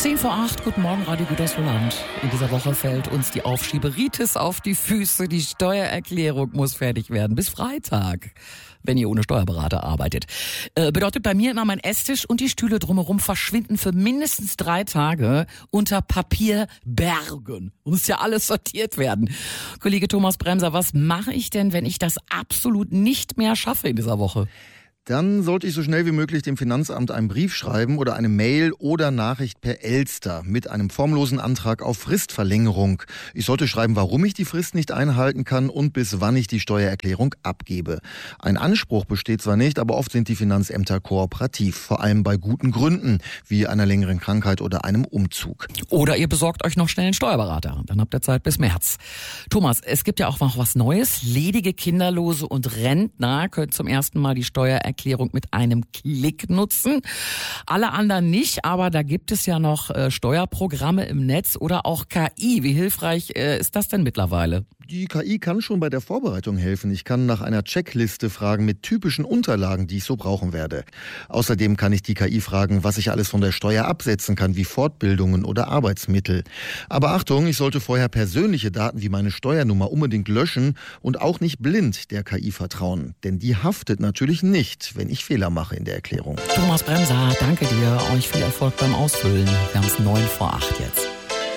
7:10, guten Morgen, Radio Gütersloh-Land. In dieser Woche fällt uns die Aufschieberitis auf die Füße. Die Steuererklärung muss fertig werden bis Freitag, wenn ihr ohne Steuerberater arbeitet. Bedeutet bei mir immer, mein Esstisch und die Stühle drumherum verschwinden für mindestens 3 Tage unter Papierbergen. Muss ja alles sortiert werden. Kollege Thomas Bremser, was mache ich denn, wenn ich das absolut nicht mehr schaffe in dieser Woche? Dann sollte ich so schnell wie möglich dem Finanzamt einen Brief schreiben oder eine Mail oder Nachricht per Elster mit einem formlosen Antrag auf Fristverlängerung. Ich sollte schreiben, warum ich die Frist nicht einhalten kann und bis wann ich die Steuererklärung abgebe. Ein Anspruch besteht zwar nicht, aber oft sind die Finanzämter kooperativ, vor allem bei guten Gründen, wie einer längeren Krankheit oder einem Umzug. Oder ihr besorgt euch noch schnell einen Steuerberater, dann habt ihr Zeit bis März. Thomas, es gibt ja auch noch was Neues. Ledige, Kinderlose und Rentner können zum ersten Mal die Steuererklärung mit einem Klick nutzen. Alle anderen nicht, aber da gibt es ja noch Steuerprogramme im Netz oder auch KI. Wie hilfreich ist das denn mittlerweile? Die KI kann schon bei der Vorbereitung helfen. Ich kann nach einer Checkliste fragen mit typischen Unterlagen, die ich so brauchen werde. Außerdem kann ich die KI fragen, was ich alles von der Steuer absetzen kann, wie Fortbildungen oder Arbeitsmittel. Aber Achtung, ich sollte vorher persönliche Daten wie meine Steuernummer unbedingt löschen und auch nicht blind der KI vertrauen. Denn die haftet natürlich nicht, wenn ich Fehler mache in der Erklärung. Thomas Bremser, danke dir. Euch viel Erfolg beim Ausfüllen. Wir haben es 7:09 jetzt.